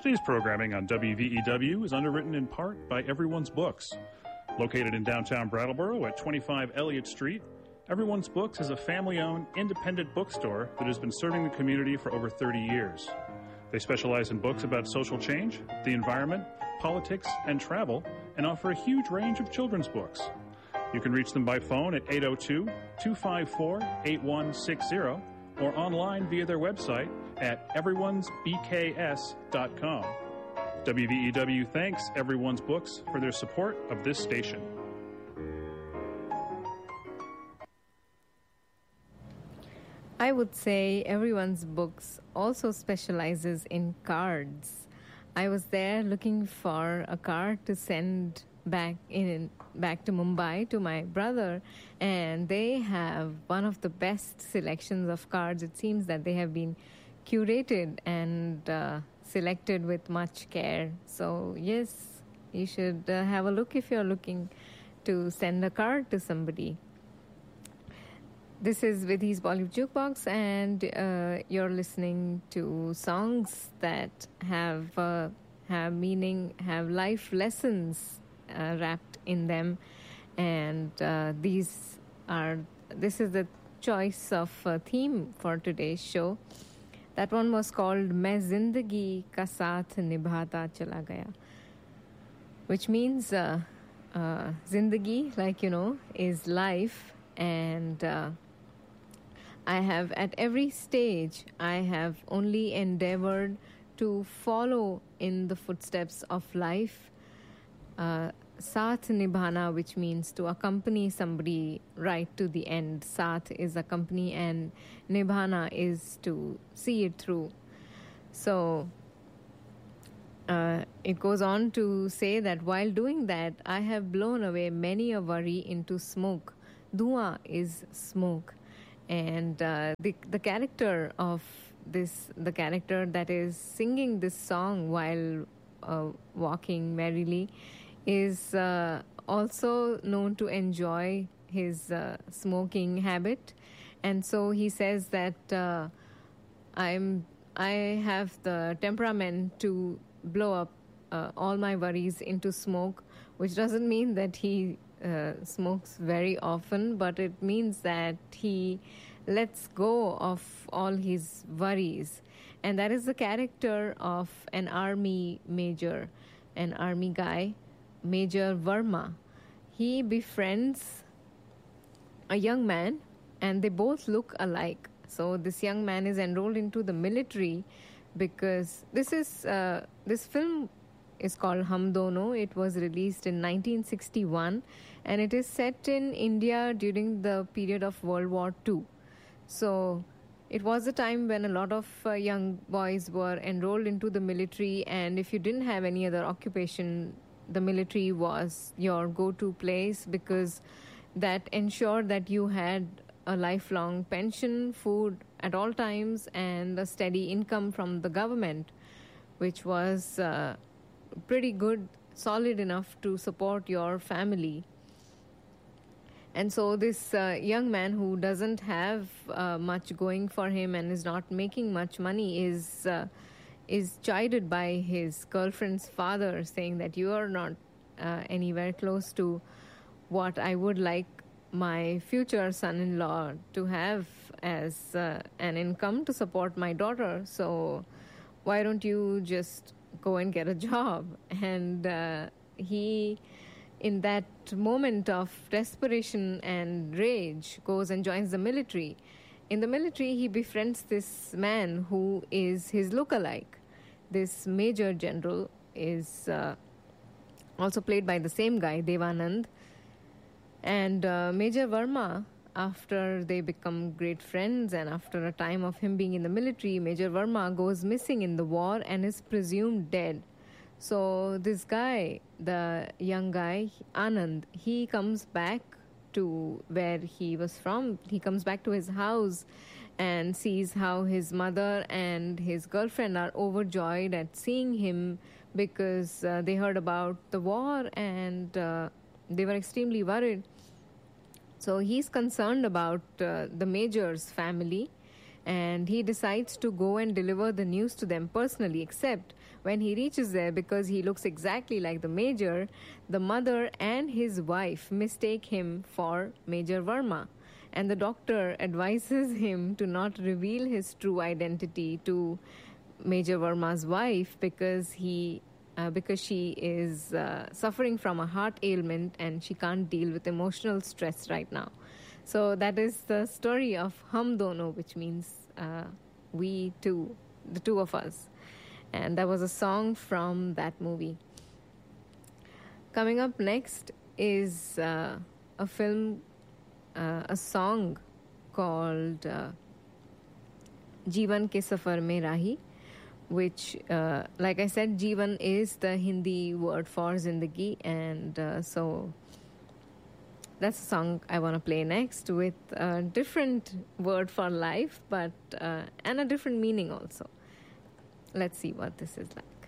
Today's programming on WVEW is underwritten in part by Everyone's Books. Located in downtown Brattleboro at 25 Elliott Street, Everyone's Books is a family-owned, independent bookstore that has been serving the community for over 30 years. They specialize in books about social change, the environment, politics, and travel, and offer a huge range of children's books. You can reach them by phone at 802-254-8160 or online via their website at everyonesbks.com. WVEW thanks Everyone's Books for their support of this station. I would say Everyone's Books also specializes in cards. I was there looking for a card to send back to Mumbai to my brother, and they have one of the best selections of cards. It seems that they have been curated and selected with much care. So yes, you should have a look if you're looking to send a card to somebody. This is Vidhi's Bollywood Jukebox, and you're listening to songs that have meaning, have life lessons wrapped in them, and this is the choice of theme for today's show. That one was called "Main Zindagi Ka Saath Nibhata Chala Gaya," which means zindagi, like you know, is life, and I have at every stage I have only endeavored to follow in the footsteps of life. Saath nibhana, which means to accompany somebody right to the end. Saath is accompany and nibhana is to see it through. So it goes on to say that while doing that, I have blown away many a worry into smoke. Dhua is smoke. And the character of this, the character that is singing this song while walking merrily, is also known to enjoy his smoking habit, and so he says that I have the temperament to blow up all my worries into smoke, which doesn't mean that he smokes very often, but it means that he lets go of all his worries. And that is the character of an army major, an army guy, Major Verma. He befriends a young man, and they both look alike. So this young man is enrolled into the military because this film is called Hum Dono. It was released in 1961, and it is set in India during the period of World War II. So it was a time when a lot of young boys were enrolled into the military, and if you didn't have any other occupation, the military was your go-to place because that ensured that you had a lifelong pension, food at all times, and a steady income from the government, which was pretty good, solid enough to support your family. And so this young man who doesn't have much going for him and is not making much money is chided by his girlfriend's father, saying that you are not anywhere close to what I would like my future son-in-law to have as an income to support my daughter. So why don't you just go and get a job? And he, in that moment of desperation and rage, goes and joins the military. In the military, he befriends this man who is his lookalike. This major general is also played by the same guy, Devanand. And Major Verma, after they become great friends and after a time of him being in the military, Major Verma goes missing in the war and is presumed dead. So this guy, the young guy, Anand, he comes back to where he was from. He comes back to his house and sees how his mother and his girlfriend are overjoyed at seeing him because they heard about the war and they were extremely worried. So he's concerned about the major's family, and he decides to go and deliver the news to them personally, except when he reaches there, because he looks exactly like the Major, the mother and his wife mistake him for Major Verma, and the doctor advises him to not reveal his true identity to Major Verma's wife because she is suffering from a heart ailment and she can't deal with emotional stress right now. So that is the story of Hum Dono, which means we two, the two of us. And that was a song from that movie. Coming up next is a song called Jeevan Ke Safar Mein Rahi, which, like I said, Jeevan is the Hindi word for Zindagi, and so that's a song I want to play next with a different word for life, but and a different meaning also. Let's see what this is like.